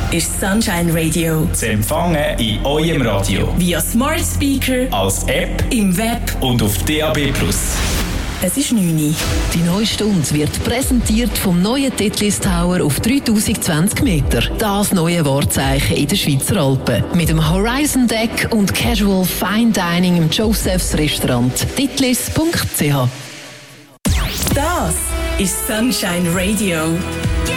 ist Sunshine Radio. Zu empfangen in eurem Radio. Via Smart Speaker, als App, im Web und auf DAB+. Es ist 9 Uhr. Die neue Stunde wird präsentiert vom neuen Titlis Tower auf 3020 Meter. Das neue Wahrzeichen in den Schweizer Alpen. Mit dem Horizon Deck und Casual Fine Dining im Joseph's Restaurant. titlis.ch. Das ist Sunshine Radio.